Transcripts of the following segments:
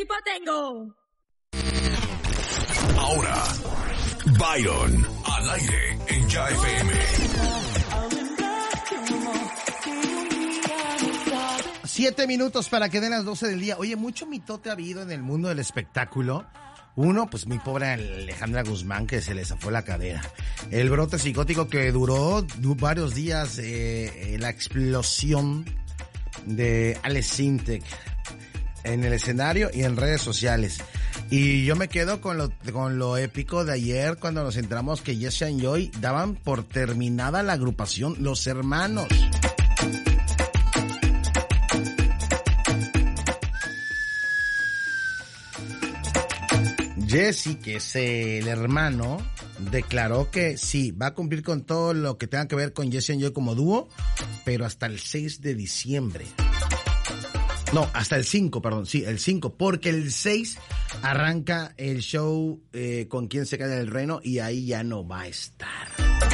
equipo tengo? Ahora, Byron, al aire en Ya FM. 7 minutos para que den las 12 del día. Oye, mucho mitote ha habido en el mundo del espectáculo. Uno, pues mi pobre Alejandra Guzmán, que se le zafó la cadera. El brote psicótico que duró varios días, la explosión de Alex Sintek en el escenario y en redes sociales. Y yo me quedo con lo épico de ayer cuando nos enteramos que Jesse and Joy daban por terminada la agrupación Los Hermanos. Jesse, que es el hermano, declaró que sí, va a cumplir con todo lo que tenga que ver con Jesse and Joy como dúo, pero hasta el 6 de diciembre. No, hasta el 5, perdón, sí, el 5, porque el 6 arranca el show Con Quien Se Cae del Reino y ahí ya no va a estar.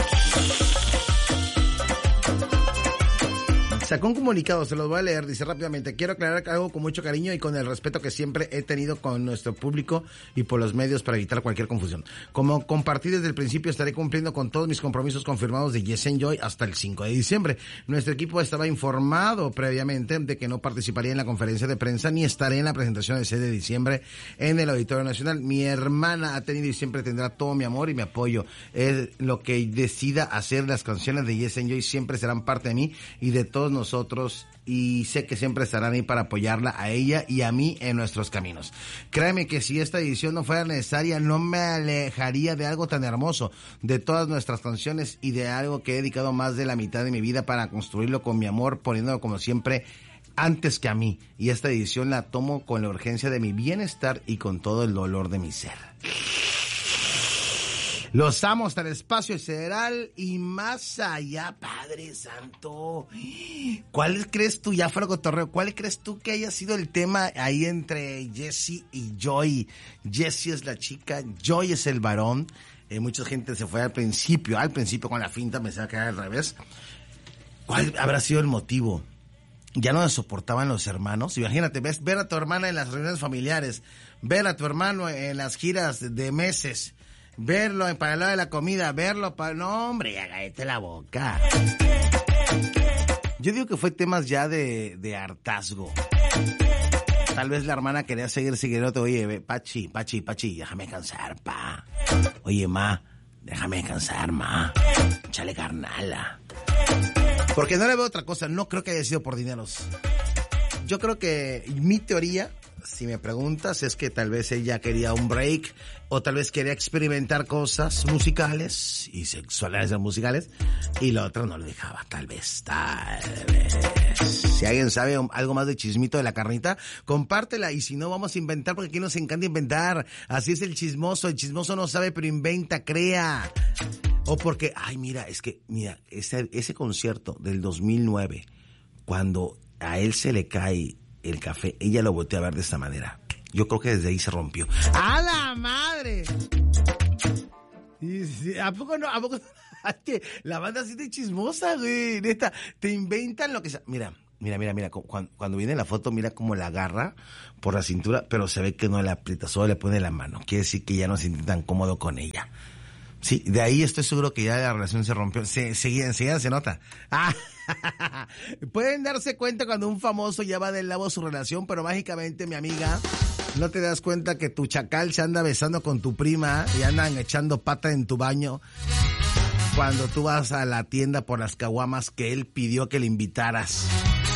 Sacó un comunicado, se los voy a leer, dice rápidamente: quiero aclarar algo con mucho cariño y con el respeto que siempre he tenido con nuestro público y por los medios para evitar cualquier confusión. Como compartí desde el principio, estaré cumpliendo con todos mis compromisos confirmados de Jesse and Joy hasta el 5 de diciembre. Nuestro equipo estaba informado previamente de que no participaría en la conferencia de prensa ni estaré en la presentación del 6 de diciembre en el Auditorio Nacional. Mi hermana ha tenido y siempre tendrá todo mi amor y mi apoyo. Es lo que decida hacer. Las canciones de Jesse and Joy siempre serán parte de mí y de todos nosotros, y sé que siempre estarán ahí para apoyarla a ella y a mí en nuestros caminos. Créeme que si esta edición no fuera necesaria, no me alejaría de algo tan hermoso, de todas nuestras canciones y de algo que he dedicado más de la mitad de mi vida para construirlo con mi amor, poniéndolo como siempre antes que a mí. Y esta edición la tomo con la urgencia de mi bienestar y con todo el dolor de mi ser. Los amo hasta el espacio sideral y más allá, Padre Santo. ¿Cuál crees tú, ya fuera cotorreo, cuál crees tú que haya sido el tema ahí entre Jesse y Joy? Jesse es la chica, Joy es el varón. Mucha gente se fue al principio con la finta, me se va a quedar al revés. ¿Cuál habrá sido el motivo? Ya no se soportaban los hermanos. Imagínate, ver a tu hermana en las reuniones familiares, ver a tu hermano en las giras de meses, verlo para el lado de la comida, verlo para... No, hombre, ya cállate la boca. Yo digo que fue temas ya de hartazgo. Tal vez la hermana quería seguir siguiendo. Oye, Pachi, déjame cansar, pa. Oye, ma, déjame cansar, ma. Échale carnala. Porque no le veo otra cosa. No creo que haya sido por dineros. Yo creo que mi teoría, si me preguntas, es que tal vez ella quería un break o tal vez quería experimentar cosas musicales y sexuales musicales y la otra no le dejaba. Tal vez. Si alguien sabe algo más de chismito de la carnita, compártela, y si no, vamos a inventar, porque aquí nos encanta inventar. Así es el chismoso no sabe pero inventa, crea. O porque, ay, mira, ese concierto del 2009, cuando a él se le cae el café, ella lo volteó a ver de esta manera. Yo creo que desde ahí se rompió. ¡A la madre! Sí, ¿a poco no? La banda así de chismosa, güey. Neta, te inventan lo que sea. Mira. Cuando viene la foto, mira cómo la agarra por la cintura, pero se ve que no la aprieta, solo le pone la mano. Quiere decir que ya no se siente tan cómodo con ella. Sí, de ahí estoy seguro que ya la relación se rompió. Enseguida se nota. Pueden darse cuenta cuando un famoso ya va del lado su relación, pero mágicamente, mi amiga, no te das cuenta que tu chacal se anda besando con tu prima y andan echando pata en tu baño cuando tú vas a la tienda por las caguamas que él pidió que le invitaras.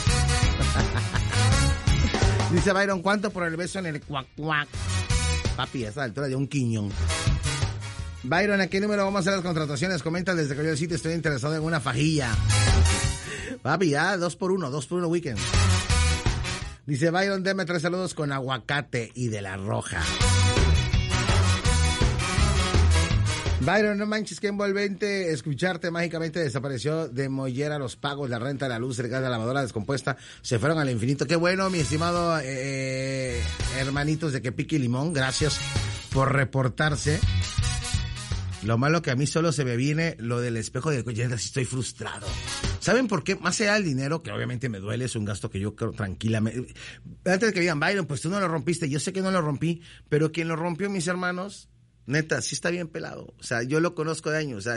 Dice Byron, ¿cuánto por el beso en el cuac cuac? Papi, a esa altura de un quiñón. Byron, ¿a qué número vamos a hacer las contrataciones? Comenta desde que yo el sitio, estoy interesado en una fajilla. Papi, ya, 2x1 weekend. Dice Byron, deme 3 saludos con aguacate y de la roja. Byron, no manches, qué envolvente escucharte. Mágicamente desapareció de mollera los pagos, la renta, la luz, el gas, la lavadora descompuesta. Se fueron al infinito. Qué bueno, mi estimado hermanitos de Que Pique y Limón. Gracias por reportarse. Lo malo que a mí solo se me viene lo del espejo del coche. Así estoy frustrado. ¿Saben por qué? Más allá del dinero, que obviamente me duele, es un gasto que yo creo tranquilamente. Antes de que digan, Byron, pues tú no lo rompiste, yo sé que no lo rompí, pero quien lo rompió, mis hermanos, neta, sí está bien pelado. O sea, yo lo conozco de años, o sea,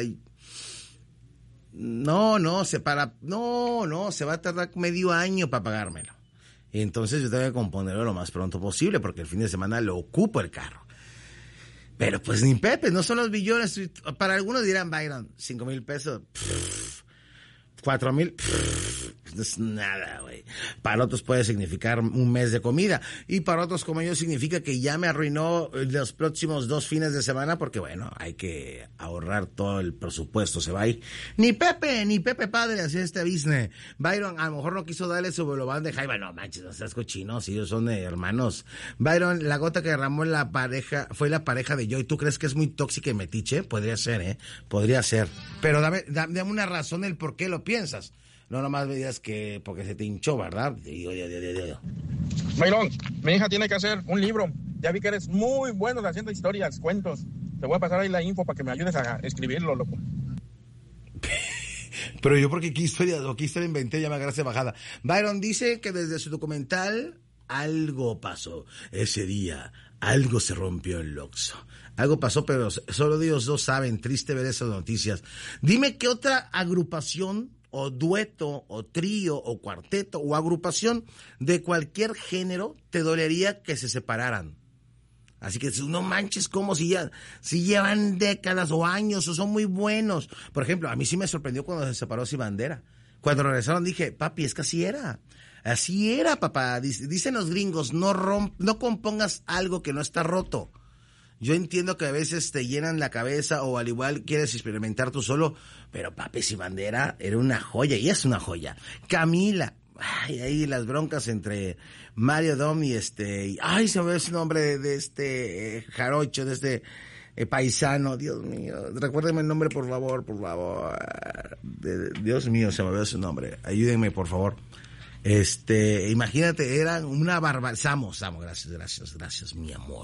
se va a tardar medio año para pagármelo. Entonces yo tengo que componerlo lo más pronto posible, porque el fin de semana lo ocupo el carro. Pero pues ni Pepe, no son los billones. Para algunos dirán, Byron, 5,000 pesos, 4,000, no es nada, güey. Para otros puede significar un mes de comida. Y para otros como yo significa que ya me arruinó los próximos 2 fines de semana porque, bueno, hay que ahorrar todo el presupuesto. Se va a ir. Ni Pepe padre, así este business. Byron a lo mejor no quiso darle su bolobán de Jaiba. No manches, no seas cochinos, ellos son hermanos. Byron, la gota que derramó la pareja, fue la pareja de Joy. ¿Tú crees que es muy tóxica y metiche? Podría ser, podría ser. Pero dame una razón del por qué lo piensas. No nomás me digas que porque se te hinchó, ¿verdad? Byron, mi hija tiene que hacer un libro. Ya vi que eres muy bueno haciendo historias, cuentos. Te voy a pasar ahí la info para que me ayudes a escribirlo, loco. Pero yo porque qué historia inventé, ya me agarraste bajada. Byron dice que desde su documental algo pasó. Ese día algo se rompió en Oxxo. Algo pasó, pero solo Dios dos saben. Triste ver esas noticias. Dime qué otra agrupación o dueto, o trío, o cuarteto, o agrupación de cualquier género te dolería que se separaran. Así que no manches, como si llevan décadas o años, o son muy buenos. Por ejemplo, a mí sí me sorprendió cuando se separó Sin Bandera. Cuando regresaron dije, papi, es que así era, papá. Dicen los gringos, no compongas algo que no está roto. Yo entiendo que a veces te llenan la cabeza o al igual quieres experimentar tú solo, pero papi, Sin Bandera era una joya y es una joya. Camila, ahí las broncas entre Mario Dom y se me ve ese nombre de jarocho, de este paisano, Dios mío, recuérdenme el nombre por favor. Dios mío, se me ve su nombre, ayúdenme por favor. Imagínate, eran una barbaridad. Samo, gracias, mi amor.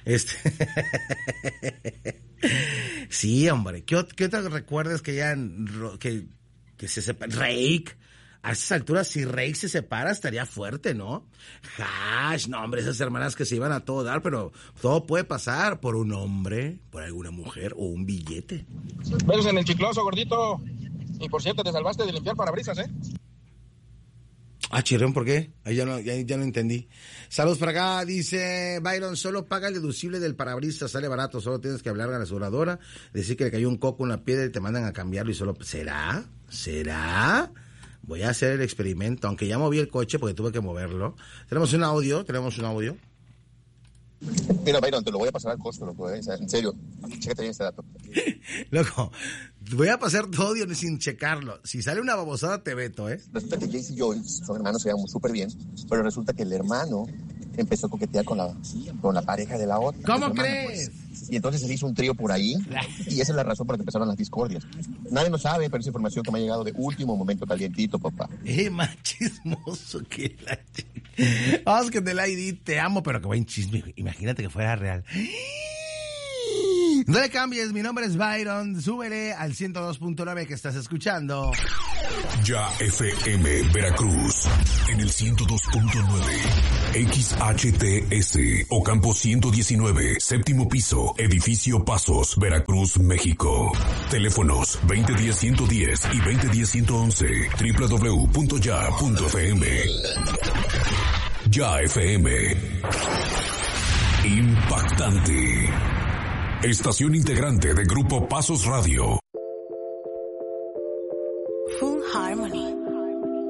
Sí, hombre, ¿qué otra recuerdas que que se separa? Rake, a esas alturas, si Rake se separa, estaría fuerte, ¿no? Hash, no, hombre, esas hermanas que se iban a todo dar, pero todo puede pasar por un hombre, por alguna mujer o un billete. Besos en el chicloso, gordito. Y por cierto, te salvaste de limpiar parabrisas, Chirrón, ¿por qué? Ahí ya no entendí. Saludos para acá, dice Byron, solo paga el deducible del parabrisas, sale barato, solo tienes que hablar a la aseguradora, decir que le cayó un coco, una piedra y te mandan a cambiarlo y solo... ¿Será? Voy a hacer el experimento, aunque ya moví el coche porque tuve que moverlo. Tenemos un audio. Mira, Byron, te lo voy a pasar al costo, loco, en serio, chécate bien este dato. Loco, voy a pasar tu audio sin checarlo. Si sale una babosada, te veto, Resulta que Jace y Joyce son hermanos, se llevan súper bien, pero resulta que el hermano empezó a coquetear con la pareja de la otra. ¿Cómo crees? Pues. Y entonces se hizo un trío por ahí, y esa es la razón por la que empezaron las discordias. Nadie lo sabe, pero es información que me ha llegado de último momento calientito, papá. Más chismoso que la chica. Vamos que te la ID, te amo, pero que buen chisme. Imagínate que fuera real. No le cambies, mi nombre es Byron, súbele al 102.9 que estás escuchando. Ya FM Veracruz, en el 102.9, XHTS, Ocampo 119, séptimo piso, edificio Pasos, Veracruz, México. Teléfonos 2010-110 y 2010-111, www.ya.fm. Ya FM. Impactante. Estación integrante de Grupo Pasos Radio. Full Harmony.